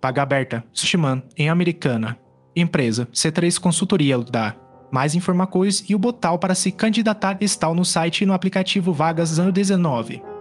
Vaga aberta, Sushiman, em Americana. Empresa, C3 Consultoria da. Mais informações e o botão para se candidatar está no site e no aplicativo Vagas ano 19.